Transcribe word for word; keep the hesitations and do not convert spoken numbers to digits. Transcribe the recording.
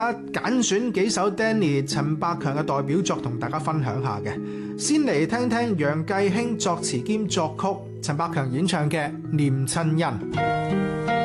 揀選幾首 Danny 陳百強嘅代表作同大家分享下嘅。先嚟聽聽楊繼興作詞兼作曲，陳百強演唱嘅《念親恩》。